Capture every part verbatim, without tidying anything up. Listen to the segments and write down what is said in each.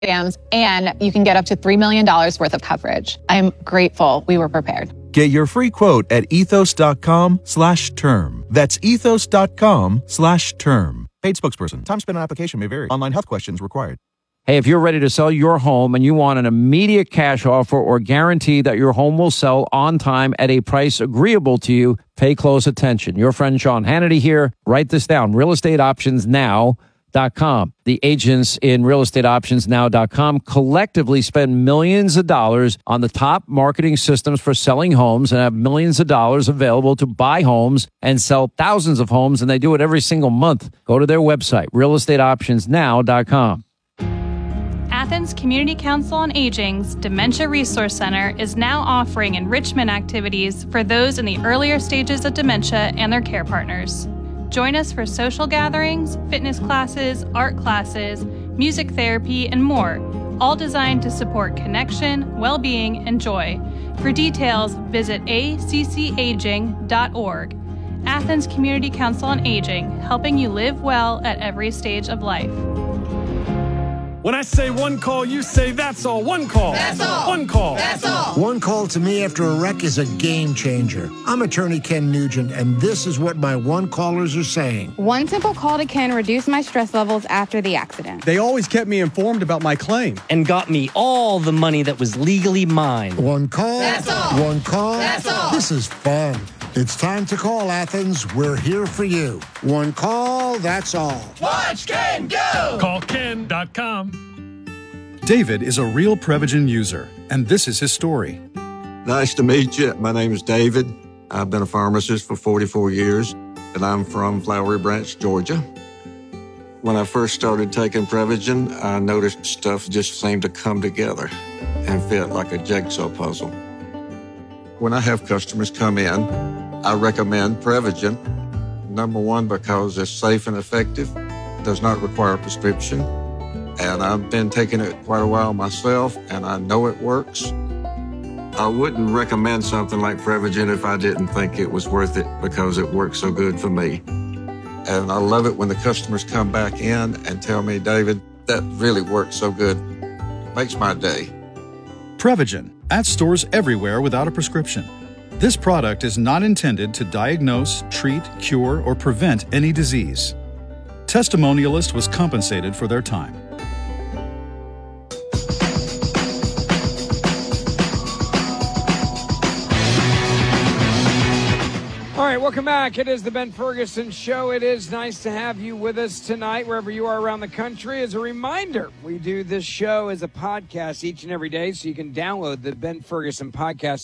Dams, and you can get up to three million dollars worth of coverage. I'm grateful we were prepared. Get your free quote at ethos.com slash term. That's ethos.com slash term. Paid spokesperson. Time spent on application may vary. Online health questions required. Hey, if you're ready to sell your home and you want an immediate cash offer or guarantee that your home will sell on time at a price agreeable to you, pay close attention. Your friend Sean Hannity here. Write this down. real estate options now dot com. The agents in real estate options now dot com collectively spend millions of dollars on the top marketing systems for selling homes and have millions of dollars available to buy homes and sell thousands of homes, and they do it every single month. Go to their website, real estate options now dot com. Athens Community Council on Aging's Dementia Resource Center is now offering enrichment activities for those in the earlier stages of dementia and their care partners. Join us for social gatherings, fitness classes, art classes, music therapy, and more, all designed to support connection, well-being, and joy. For details, visit a c c aging dot org. Athens Community Council on Aging, helping you live well at every stage of life. When I say one call, you say that's all. One call. That's all. One call. That's all. One call to me after a wreck is a game changer. I'm attorney Ken Nugent, and this is what my one callers are saying. One simple call to Ken reduced my stress levels after the accident. They always kept me informed about my claim. And got me all the money that was legally mine. One call. That's all. One call. That's all. This is fun. It's time to call, Athens. We're here for you. One call, that's all. Watch Ken go! Call ken dot com. David is a real Prevagen user, and this is his story. Nice to meet you. My name is David. I've been a pharmacist for forty-four years, and I'm from Flowery Branch, Georgia. When I first started taking Prevagen, I noticed stuff just seemed to come together and fit like a jigsaw puzzle. When I have customers come in, I recommend Prevagen. Number one, because it's safe and effective, does not require a prescription. And I've been taking it quite a while myself, and I know it works. I wouldn't recommend something like Prevagen if I didn't think it was worth it because it works so good for me. And I love it when the customers come back in and tell me, David, that really works so good. It makes my day. Prevagen, at stores everywhere without a prescription. This product is not intended to diagnose, treat, cure, or prevent any disease. Testimonialist was compensated for their time. All right, welcome back. It is the Ben Ferguson Show. It is nice to have you with us tonight, wherever you are around the country. As a reminder, we do this show as a podcast each and every day, so you can download the Ben Ferguson podcast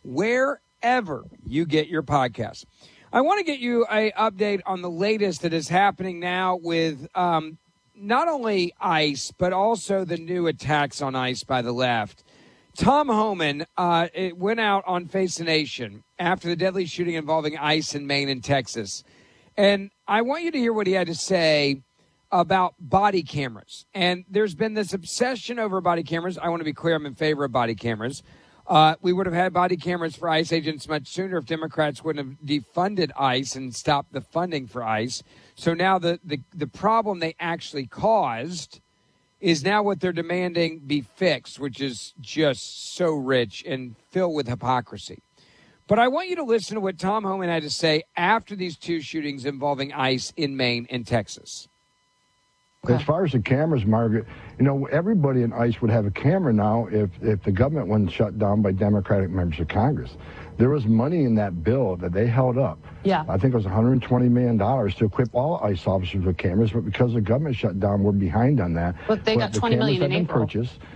wherever you get your podcasts. I want to get you an update on the latest that is happening now with um, not only ICE, but also the new attacks on ICE by the left. Tom Homan uh, it went out on Face the Nation after the deadly shooting involving ICE in Maine and Texas. And I want you to hear what he had to say about body cameras. And there's been this obsession over body cameras. I want to be clear, I'm in favor of body cameras. Uh, we would have had body cameras for ICE agents much sooner if Democrats wouldn't have defunded ICE and stopped the funding for ICE. So now the, the, the problem they actually caused is now what they're demanding be fixed, which is just so rich and filled with hypocrisy. But I want you to listen to what Tom Homan had to say after these two shootings involving ICE in Maine and Texas. As far as the cameras, Margaret, you know, everybody in ICE would have a camera now if, if the government wasn't shut down by Democratic members of Congress. There was money in that bill that they held up. Yeah. I think it was one hundred twenty million dollars to equip all ICE officers with cameras, but because the government shut down, we're behind on that. But they but got the twenty million cameras in have been April. Purchased.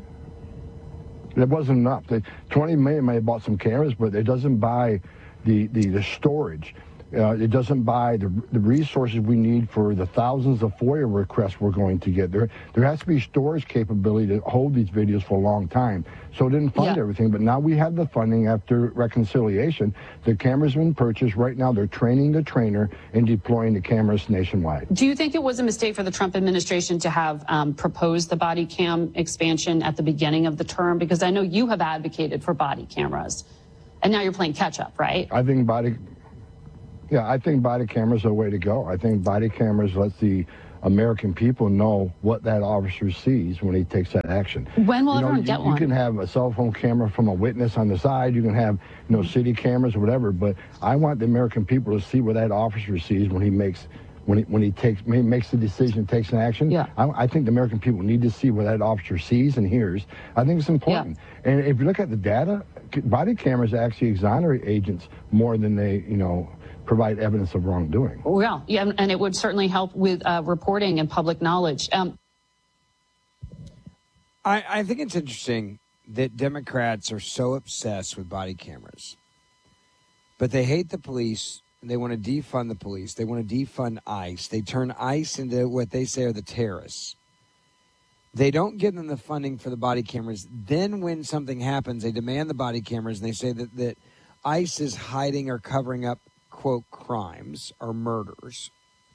Mm-hmm. It wasn't enough. They, twenty million may have bought some cameras, but it doesn't buy the, the, the storage. Uh, it doesn't buy the, the resources we need for the thousands of FOIA requests we're going to get. There there has to be storage capability to hold these videos for a long time. So it didn't fund Yeah. everything, but now we have the funding after reconciliation. The cameras have been purchased. Right now they're training the trainer and deploying the cameras nationwide. Do you think it was a mistake for the Trump administration to have um, proposed the body cam expansion at the beginning of the term? Because I know you have advocated for body cameras, and now you're playing catch up, right? I think body... Yeah, I think body cameras are the way to go. I think body cameras let the American people know what that officer sees when he takes that action. When will you know, everyone you, get you one? You can have a cell phone camera from a witness on the side. You can have, you know, city cameras or whatever. But I want the American people to see what that officer sees when he makes, when he when he takes when he makes the decision, takes an action. Yeah. I, I think the American people need to see what that officer sees and hears. I think it's important. Yeah. And if you look at the data, body cameras actually exonerate agents more than they, you know, provide evidence of wrongdoing. Well, yeah, and it would certainly help with uh, reporting and public knowledge. Um, I, I think it's interesting that Democrats are so obsessed with body cameras, but they hate the police. They want to defund the police. They want to defund ICE. They turn ICE into what they say are the terrorists. They don't give them the funding for the body cameras. Then when something happens, they demand the body cameras, and they say that, that ICE is hiding or covering up, quote, crimes or murders.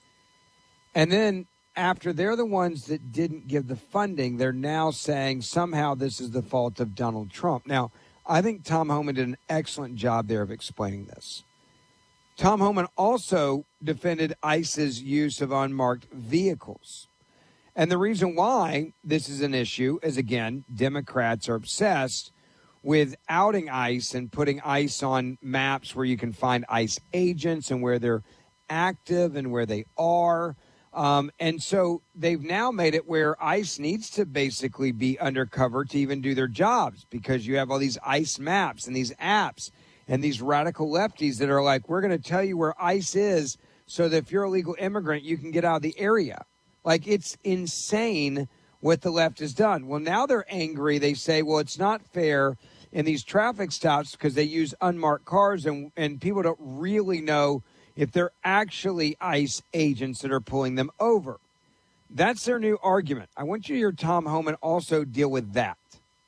And then after they're the ones that didn't give the funding, they're now saying somehow this is the fault of Donald Trump. Now, I think Tom Homan did an excellent job there of explaining this. Tom Homan also defended ICE's use of unmarked vehicles. And the reason why this is an issue is, again, Democrats are obsessed with outing ICE and putting ICE on maps where you can find ICE agents and where they're active and where they are. Um, and so they've now made it where ICE needs to basically be undercover to even do their jobs, because you have all these ICE maps and these apps and these radical lefties that are like, we're going to tell you where ICE is so that if you're a legal immigrant, you can get out of the area. Like, it's insane what the left has done. Well, now they're angry. They say, well, it's not fair in these traffic stops because they use unmarked cars, and, and people don't really know if they're actually ICE agents that are pulling them over. That's their new argument. I want you to hear Tom Homan also deal with that.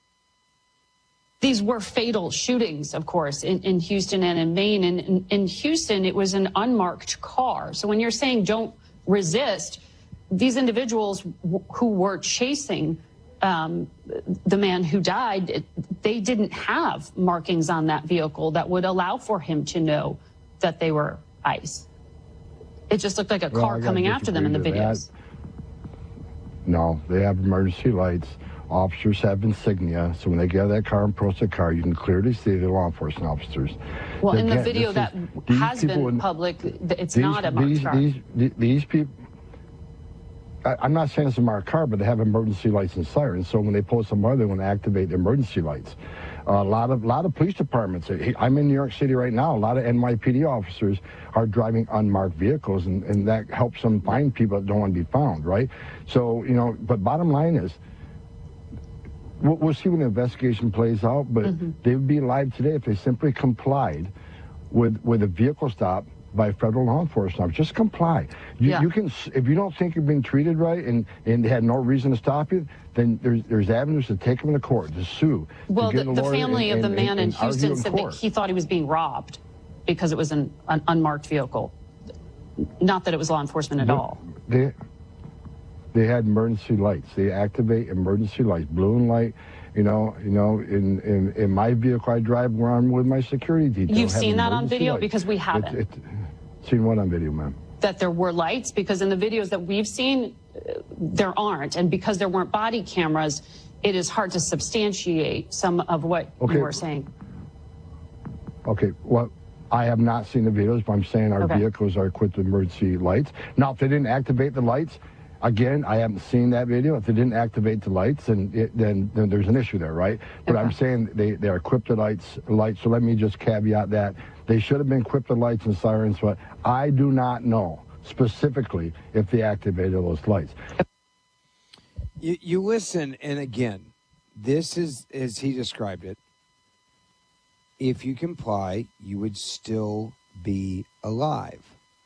These were fatal shootings, of course, in, in Houston and in Maine. And in, in Houston, it was an unmarked car. So when you're saying don't resist, these individuals w- who were chasing um, the man who died, they didn't have markings on that vehicle that would allow for him to know that they were ICE. It just looked like a well, car coming after them in the videos. That. No, they have emergency lights. Officers have insignia, so when they get out of that car and approach the car, you can clearly see the law enforcement officers. Well, They're, in the again, video that is, has been in, public, it's these, not a marked these, car. These, these, these people, I, I'm not saying it's a marked car, but they have emergency lights and sirens, so when they pull somebody, they want to activate the emergency lights. Uh, a lot of lot of police departments, I'm in New York City right now, a lot of N Y P D officers are driving unmarked vehicles, and, and that helps them find people that don't want to be found, right? So, you know, but bottom line is, we'll, we'll see when the investigation plays out, but mm-hmm. they would be alive today if they simply complied with, with a vehicle stop by federal law enforcement. Just comply. You, yeah. you can, if you don't think you're being treated right and, and they had no reason to stop you, then there's there's avenues to take them to court, to sue. Well, to the, the family and, of the and, man and, in and Houston in said court. that he thought he was being robbed because it was an, an unmarked vehicle. Not that it was law enforcement at they, all. They, they had emergency lights. They activate emergency lights, blue and light. You know, you know, in, in, in my vehicle I drive where I'm with my security detail. You've seen that on video? Lights. Because we haven't. It, it, seen what on video, ma'am? That there were lights? Because in the videos that we've seen, uh, there aren't. And because there weren't body cameras, it is hard to substantiate some of what okay. you were saying. Okay, well, I have not seen the videos, but I'm saying our okay. vehicles are equipped with emergency lights. Now, if they didn't activate the lights, again, I haven't seen that video. If they didn't activate the lights, then it, then, then there's an issue there, right? But okay. I'm saying they, they're equipped with lights, lights. So let me just caveat that. They should have been equipped with lights and sirens, but I do not know specifically if they activated those lights. You, you listen, and again, this is as he described it. If you comply, you would still be alive.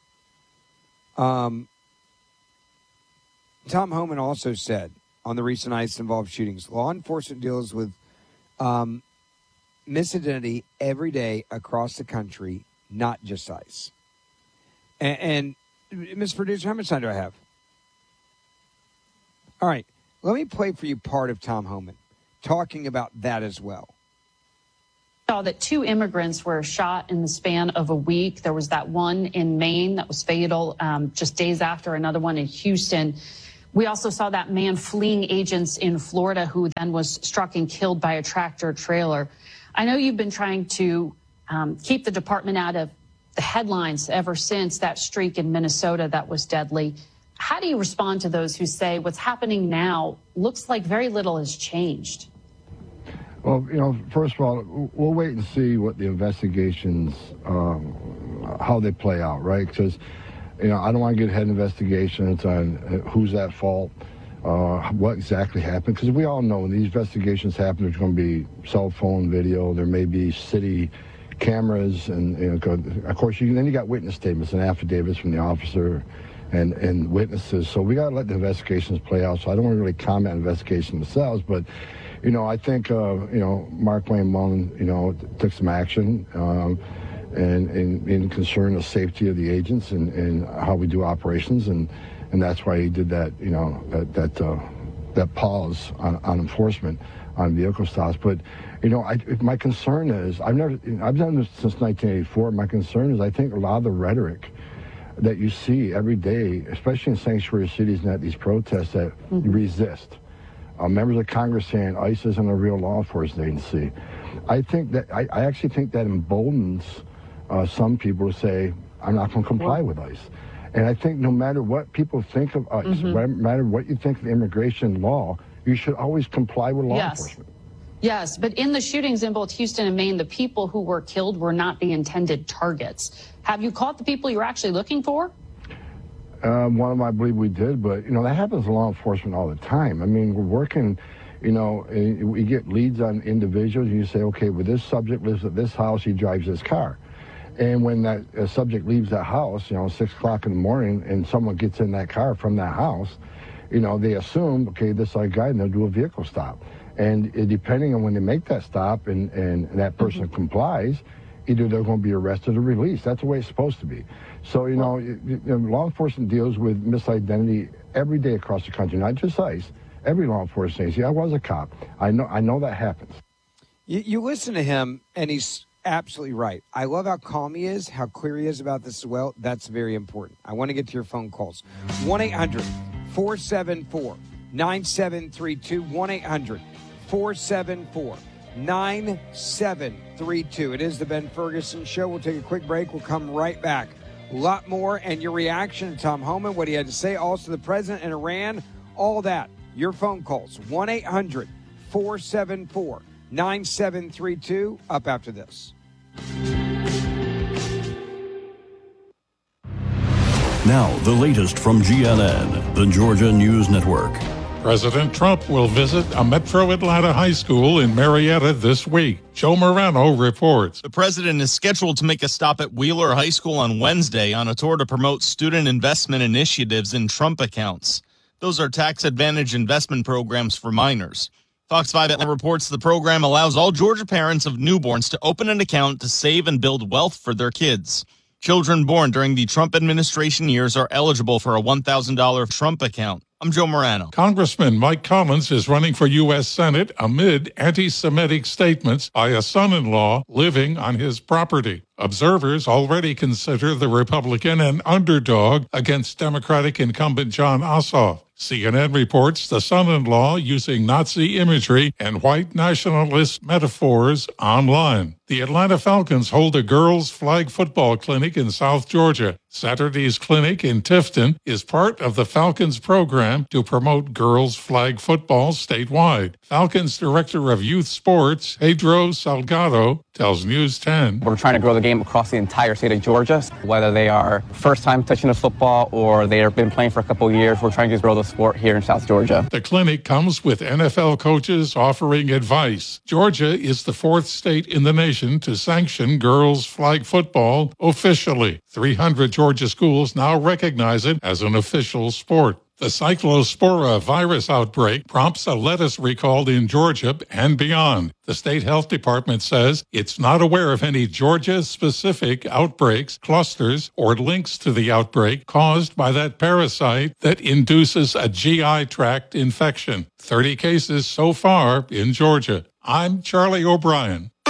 Um, Tom Homan also said on the recent ICE-involved shootings, law enforcement deals with um, misidentity every day across the country, not just ICE. And, and Miz Producer, how much time do I have? All right, let me play for you part of Tom Homan talking about that as well. saw that two immigrants were shot in the span of a week. There was that one in Maine that was fatal um, just days after, another one in Houston. We also saw that man fleeing agents in Florida who then was struck and killed by a tractor trailer. I know you've been trying to um, keep the department out of the headlines ever since that streak in Minnesota that was deadly. How do you respond to those who say what's happening now looks like very little has changed? Well, you know, first of all, we'll wait and see what the investigations, um, how they play out, right? Because, you know, I don't want to get ahead investigations on who's at fault, uh, what exactly happened. Because we all know when these investigations happen, there's going to be cell phone video, there may be city cameras, and, you know, of course, you, then you got witness statements and affidavits from the officer and, and witnesses. So we got to let the investigations play out. So I don't want to really comment on investigations themselves, but you know, I think, uh, you know, Mark Wayne Mullin, you know, took some action um, and in concern of safety of the agents and, and how we do operations. And, and that's why he did that, you know, that that, uh, that pause on, on enforcement on vehicle stops. But, you know, I, my concern is, I've never, I've done this since nineteen eighty-four. My concern is I think a lot of the rhetoric that you see every day, especially in sanctuary cities and at these protests that mm-hmm. resist. Uh, members of Congress saying ICE isn't a real law enforcement agency. I think that I, I actually think that emboldens uh, some people to say, I'm not going to comply well, with ICE. And I think no matter what people think of ICE, mm-hmm. no matter what you think of immigration law, you should always comply with law yes. enforcement. Yes, but in the shootings in both Houston and Maine, the people who were killed were not the intended targets. Have you caught the people you were actually looking for? Um, one of them, I believe we did, but, you know, that happens to law enforcement all the time. I mean, we're working, you know, we get leads on individuals, and you say, okay, well, this subject lives at this house, he drives this car. And when that uh, subject leaves that house, you know, six o'clock in the morning, and someone gets in that car from that house, you know, they assume, okay, this is our guy, and they'll do a vehicle stop. And uh, depending on when they make that stop and, and that person mm-hmm. complies, either they're going to be arrested or released. That's the way it's supposed to be. So, you know, you know, law enforcement deals with misidentity every day across the country, not just ICE. Every law enforcement agency. I was a cop. I know I know that happens. You, you listen to him, and he's absolutely right. I love how calm he is, how clear he is about this as well. That's very important. I want to get to your phone calls. one eight hundred four seven four nine seven three two. one eight hundred four seven four nine seven three two. It is the Ben Ferguson Show. We'll take a quick break. We'll come right back. A lot more, and your reaction to Tom Homan, what he had to say, also the president in Iran, all that. Your phone calls, one eight hundred four seven four nine seven three two. Up after this. Now, the latest from G N N, the Georgia News Network. President Trump will visit a Metro Atlanta high school in Marietta this week. Joe Morano reports. The president is scheduled to make a stop at Wheeler High School on Wednesday on a tour to promote student investment initiatives in Trump accounts. Those are tax advantage investment programs for minors. Fox five Atlanta reports the program allows all Georgia parents of newborns to open an account to save and build wealth for their kids. Children born during the Trump administration years are eligible for a one thousand dollars Trump account. I'm Joe Morano. Congressman Mike Collins is running for U S Senate amid anti-Semitic statements by a son-in-law living on his property. Observers already consider the Republican an underdog against Democratic incumbent Jon Ossoff. C N N reports the son-in-law using Nazi imagery and white nationalist metaphors online. The Atlanta Falcons hold a girls' flag football clinic in South Georgia. Saturday's clinic in Tifton is part of the Falcons program to promote girls' flag football statewide. Falcons Director of Youth Sports, Pedro Salgado, tells News ten. We're trying to grow the game across the entire state of Georgia, whether they are first time touching the football or they have been playing for a couple of years. We're trying to grow the sport here in South Georgia. The clinic comes with N F L coaches offering advice. Georgia is the fourth state in the nation to sanction girls' flag football officially. three hundred Georgia schools now recognize it as an official sport. The Cyclospora virus outbreak prompts a lettuce recall in Georgia and beyond. The state health department says it's not aware of any Georgia-specific outbreaks, clusters, or links to the outbreak caused by that parasite that induces a G I tract infection. thirty cases so far in Georgia. I'm Charlie O'Brien.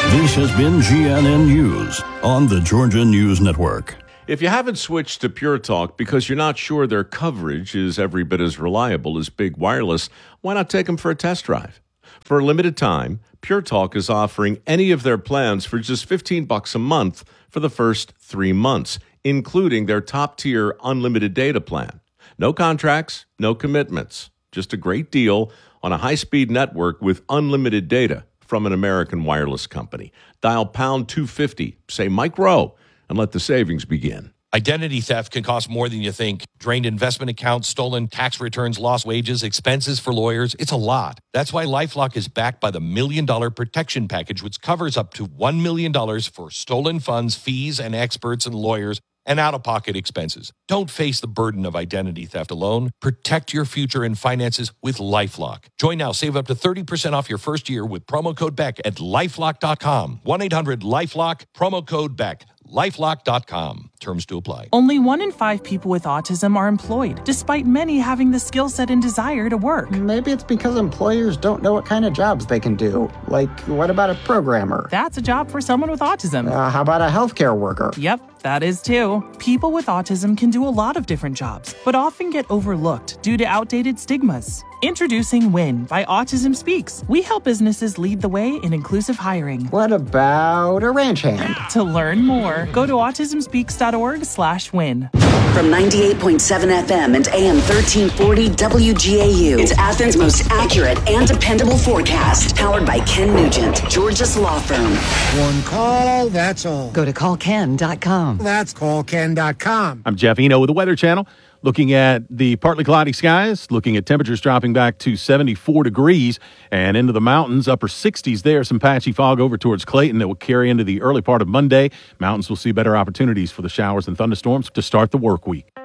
This has been G N N News on the Georgia News Network. If you haven't switched to Pure Talk because you're not sure their coverage is every bit as reliable as Big Wireless, why not take them for a test drive? For a limited time, Pure Talk is offering any of their plans for just fifteen bucks a month for the first three months, including their top-tier unlimited data plan. No contracts, no commitments, just a great deal on a high-speed network with unlimited data from an American wireless company. Dial pound two fifty, say Mike Rowe, and let the savings begin. Identity theft can cost more than you think. Drained investment accounts, stolen tax returns, lost wages, expenses for lawyers. It's a lot. That's why LifeLock is backed by the Million Dollar Protection Package, which covers up to one million dollars for stolen funds, fees, and experts and lawyers, and out-of-pocket expenses. Don't face the burden of identity theft alone. Protect your future and finances with LifeLock. Join now. Save up to thirty percent off your first year with promo code Beck at lifelock dot com. one eight hundred LifeLock, promo code Beck. lifelock dot com. Terms to apply. Only one in five people with autism are employed, despite many having the skill set and desire to work. Maybe it's because employers don't know what kind of jobs they can do. Like, what about a programmer? That's a job for someone with autism. Uh, how about a healthcare worker? Yep, that is too. People with autism can do a lot of different jobs, but often get overlooked due to outdated stigmas. Introducing WIN by Autism Speaks. We help businesses lead the way in inclusive hiring. What about a ranch hand? To learn more, go to autism speaks dot org slash win. From ninety-eight point seven F M and A M thirteen forty W G A U, it's Athens' most accurate and dependable forecast. Powered by Ken Nugent, Georgia's law firm. One call, that's all. Go to call ken dot com. That's call ken dot com. I'm Jeff Eno with the Weather Channel. Looking at the partly cloudy skies, looking at temperatures dropping back to seventy-four degrees and into the mountains, upper sixties there. Some patchy fog over towards Clayton that will carry into the early part of Monday. Mountains will see better opportunities for the showers and thunderstorms to start the work week.